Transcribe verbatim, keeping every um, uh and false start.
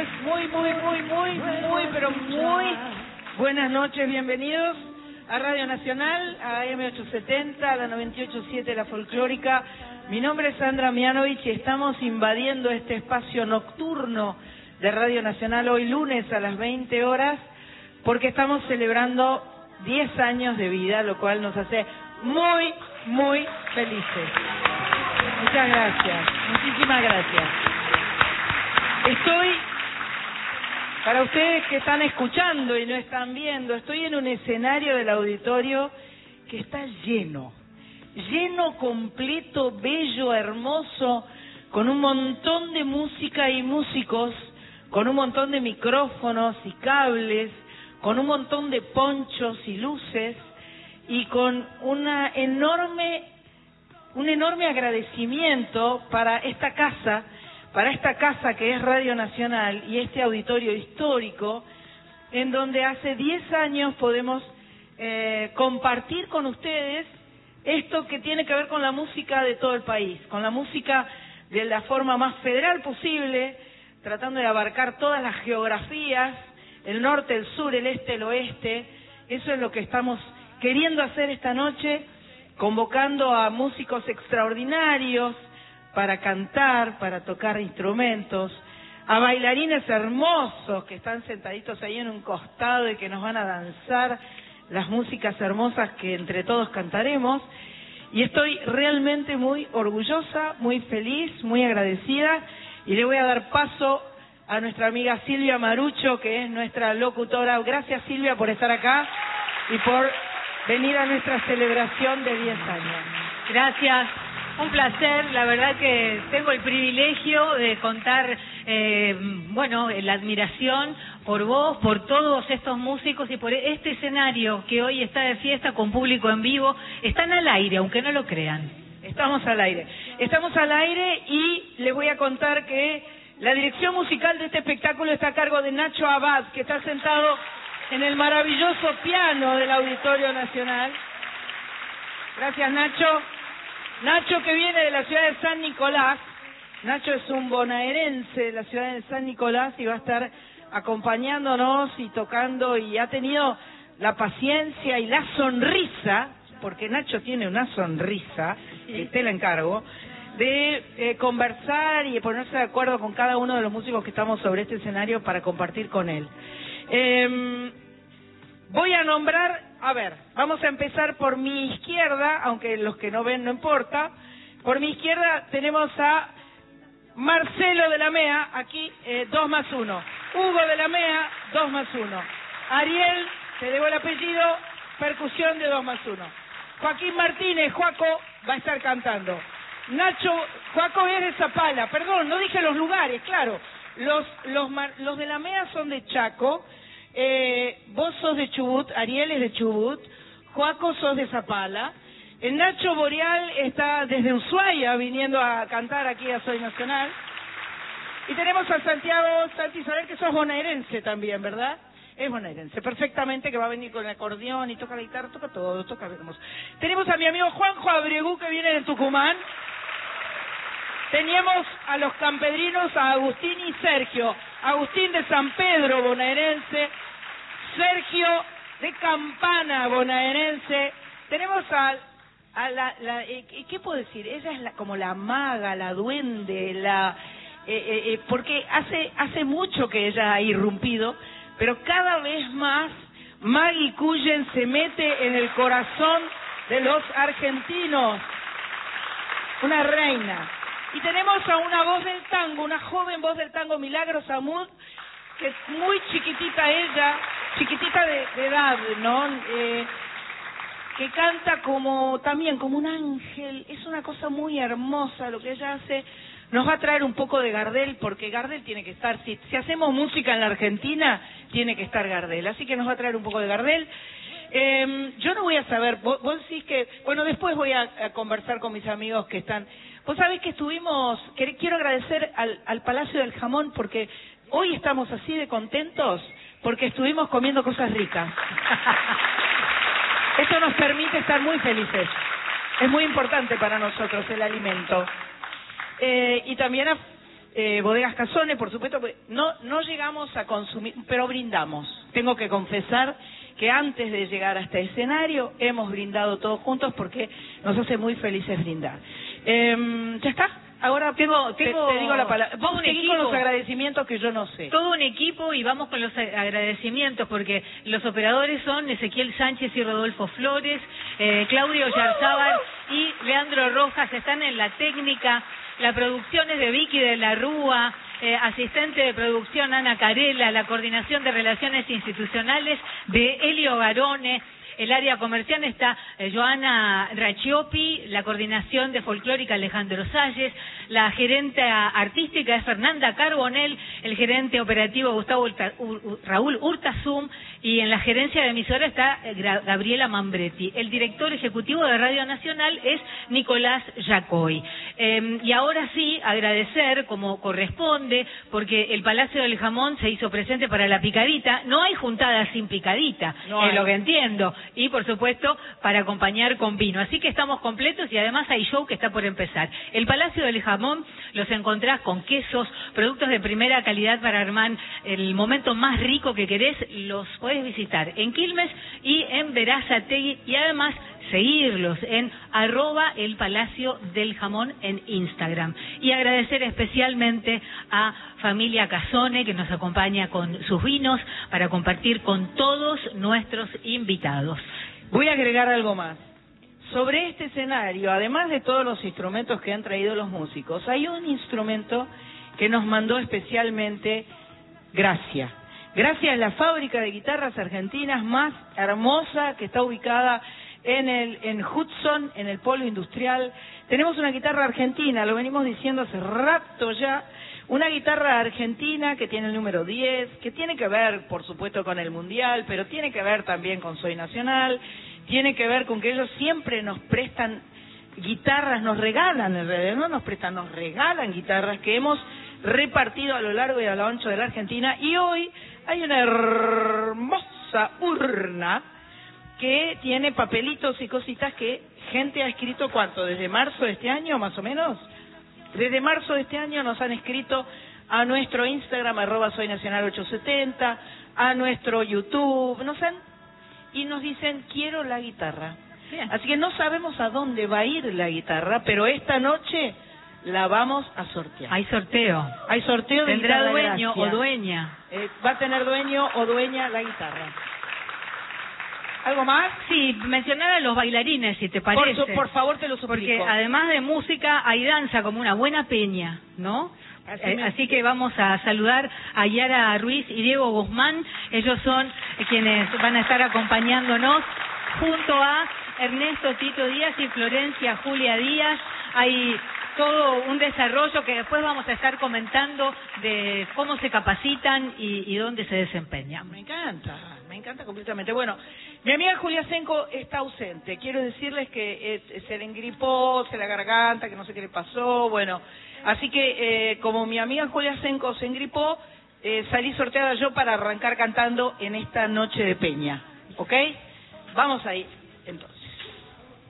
noches, muy, muy, muy, muy, muy, pero muy buenas noches, bienvenidos a Radio Nacional, a M ochocientos setenta, a la noventa y ocho punto siete, la folclórica. Mi nombre es Sandra Mianovich y estamos invadiendo este espacio nocturno de Radio Nacional hoy lunes a las veinte horas, porque estamos celebrando diez años de vida, lo cual nos hace muy, muy felices. Muchas gracias, muchísimas gracias. Estoy, para ustedes que están escuchando y no están viendo, estoy en un escenario del auditorio que está lleno, lleno, completo, bello, hermoso, con un montón de música y músicos, con un montón de micrófonos y cables, con un montón de ponchos y luces, y con una enorme, un enorme agradecimiento para esta casa, para esta casa que es Radio Nacional y este auditorio histórico, en donde hace diez años podemos eh, compartir con ustedes esto que tiene que ver con la música de todo el país, con la música de la forma más federal posible, tratando de abarcar todas las geografías, el norte, el sur, el este, el oeste. Eso es lo que estamos queriendo hacer esta noche, convocando a músicos extraordinarios para cantar, para tocar instrumentos, a bailarines hermosos que están sentaditos ahí en un costado y que nos van a danzar las músicas hermosas que entre todos cantaremos. Y estoy realmente muy orgullosa, muy feliz, muy agradecida, y le voy a dar paso a nuestra amiga Silvia Marucho, que es nuestra locutora. Gracias, Silvia, por estar acá y por venir a nuestra celebración de diez años. Gracias, un placer. La verdad que tengo el privilegio de contar, eh, bueno, la admiración por vos, por todos estos músicos y por este escenario que hoy está de fiesta con público en vivo. Están al aire, aunque no lo crean. Estamos al aire. Estamos al aire y les voy a contar que la dirección musical de este espectáculo está a cargo de Nacho Abad, que está sentado en el maravilloso piano del Auditorio Nacional. Gracias, Nacho. Nacho, que viene de la ciudad de San Nicolás. Nacho es un bonaerense de la ciudad de San Nicolás y va a estar acompañándonos y tocando, y ha tenido la paciencia y la sonrisa, porque Nacho tiene una sonrisa, que te la encargo, de eh, conversar y de ponerse de acuerdo con cada uno de los músicos que estamos sobre este escenario para compartir con él. Eh, voy a nombrar, a ver, vamos a empezar por mi izquierda, aunque los que no ven no importa. Por mi izquierda tenemos a Marcelo de la Mea, aquí eh, dos más uno. Hugo de la Mea, dos más uno. Ariel, te debo el apellido, percusión de dos más uno. Joaquín Martínez, Joaco, va a estar cantando. Nacho, Joaco es de Zapala, perdón, no dije los lugares, claro. Los los los de la Mea son de Chaco, eh, vos sos de Chubut, Ariel es de Chubut, Joaco sos de Zapala, el Nacho Boreal está desde Ushuaia viniendo a cantar aquí a Soy Nacional, y tenemos a Santiago Santi Isabel, que sos bonaerense también, ¿verdad? Es bonaerense, perfectamente, que va a venir con el acordeón y toca la guitarra, toca todo, toca hermoso. Tenemos a mi amigo Juanjo Abregu, que viene de Tucumán. Teníamos a los campedrinos, a Agustín y Sergio. Agustín de San Pedro, bonaerense. Sergio de Campana, bonaerense. Tenemos a, a la, la eh, ¿qué puedo decir? Ella es la, como la maga, la duende, la eh, eh, eh, porque hace hace mucho que ella ha irrumpido, pero cada vez más Maggie Cullen se mete en el corazón de los argentinos. Una reina. Y tenemos a una voz del tango, una joven voz del tango, Milagros Amud, que es muy chiquitita ella, chiquitita de, de edad, ¿no? Eh, que canta como también como un ángel. Es una cosa muy hermosa lo que ella hace. Nos va a traer un poco de Gardel, porque Gardel tiene que estar, si, si hacemos música en la Argentina, tiene que estar Gardel. Así que nos va a traer un poco de Gardel. Eh, yo no voy a saber, vos, vos decís que, bueno, después voy a, a conversar con mis amigos que están. Vos sabés que estuvimos, que, quiero agradecer al, al Palacio del Jamón, porque hoy estamos así de contentos, porque estuvimos comiendo cosas ricas. Eso nos permite estar muy felices. Es muy importante para nosotros el alimento. Eh, y también a eh, Bodegas Casone, por supuesto, no, no llegamos a consumir, pero brindamos. Tengo que confesar que antes de llegar a este escenario hemos brindado todos juntos porque nos hace muy felices brindar. Eh, ¿Ya está? Ahora tengo, tengo, te, te digo la palabra. Vos seguís con los agradecimientos que yo no sé. Todo un equipo y vamos con los agradecimientos porque los operadores son Ezequiel Sánchez y Rodolfo Flores, eh, Claudio Yarzábal y Leandro Rojas están en la técnica. La producción es de Vicky de la Rúa, eh, asistente de producción Ana Carela, la coordinación de relaciones institucionales de Elio Garone. El área comercial está eh, Joana Rachiopi, la coordinación de folclórica Alejandro Salles, la gerente artística es Fernanda Carbonell, el gerente operativo Gustavo Urta, Ur, Raúl Urtazum y en la gerencia de emisora está eh, Gabriela Mambretti. El director ejecutivo de Radio Nacional es Nicolás Yacoy. Eh, y ahora sí, agradecer como corresponde, porque el Palacio del Jamón se hizo presente para la picadita. No hay juntada sin picadita, no es hay. Lo que entiendo. Y, por supuesto, para acompañar con vino. Así que estamos completos y además hay show que está por empezar. El Palacio del Jamón los encontrás con quesos, productos de primera calidad para armar el momento más rico que querés. Los podés visitar en Quilmes y en Berazategui y además seguirlos en arroba el Palacio del Jamón en Instagram. Y agradecer especialmente a Familia Casone que nos acompaña con sus vinos para compartir con todos nuestros invitados. Voy a agregar algo más. Sobre este escenario, además de todos los instrumentos que han traído los músicos, hay un instrumento que nos mandó especialmente Gracia. Gracia es la fábrica de guitarras argentinas más hermosa que está ubicada en el en Hudson, en el polo industrial. Tenemos una guitarra argentina, lo venimos diciendo hace rato ya, una guitarra argentina que tiene el número diez, que tiene que ver, por supuesto, con el Mundial, pero tiene que ver también con Soy Nacional, tiene que ver con que ellos siempre nos prestan guitarras, nos regalan, en realidad no nos prestan, nos regalan guitarras que hemos repartido a lo largo y a lo ancho de la Argentina, y hoy hay una hermosa urna que tiene papelitos y cositas que gente ha escrito, ¿cuánto? ¿Desde marzo de este año, más o menos? Desde marzo de este año nos han escrito a nuestro Instagram, arroba Soy Nacional ochocientos setenta, a nuestro YouTube, nos han, y nos dicen, quiero la guitarra. Bien. Así que no sabemos a dónde va a ir la guitarra, pero esta noche la vamos a sortear. Hay sorteo. Hay sorteo de ¿Tendrá guitarra dueño Gracia. o dueña? Eh, va a tener dueño o dueña la guitarra. ¿Algo más? Sí, mencionar a los bailarines, si te parece. Por, su, por favor, te lo suplico. Porque además de música, hay danza como una buena peña, ¿no? Así, eh, así que vamos a saludar a Yara Ruiz y Diego Guzmán. Ellos son quienes van a estar acompañándonos junto a Ernesto Tito Díaz y Florencia Julia Díaz. Hay todo un desarrollo que después vamos a estar comentando de cómo se capacitan y, y dónde se desempeñan. Me encanta, me encanta completamente. Bueno, mi amiga Julia Senko está ausente. Quiero decirles que eh, se le engripó, se la garganta, que no sé qué le pasó. Bueno, así que eh, como mi amiga Julia Senko se engripó, eh, salí sorteada yo para arrancar cantando en esta noche de peña. ¿Ok? Vamos ahí, entonces.